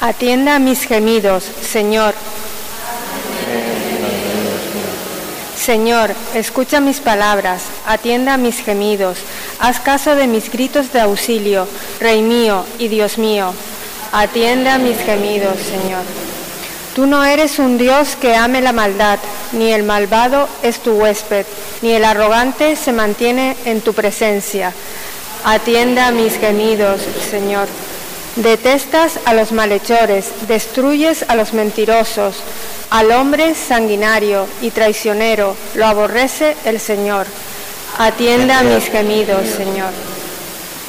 Atienda a mis gemidos, Señor. Señor, escucha mis palabras, atienda a mis gemidos, haz caso de mis gritos de auxilio, Rey mío y Dios mío. Atienda a mis gemidos, Señor. Tú no eres un Dios que ame la maldad, ni el malvado es tu huésped, ni el arrogante se mantiene en tu presencia. Atienda a mis gemidos, Señor. Detestas a los malhechores, destruyes a los mentirosos, al hombre sanguinario y traicionero lo aborrece el Señor. Atienda a mis gemidos, Señor.